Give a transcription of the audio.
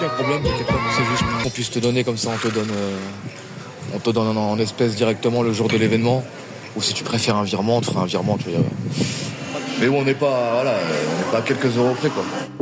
Un problème, t'inquiète pas, c'est juste qu'on puisse te donner comme ça, on te donne en espèces directement le jour de l'événement. Ou si tu préfères un virement, on te fera un virement. Tu vois. Mais bon, on n'est pas à quelques euros près, quoi.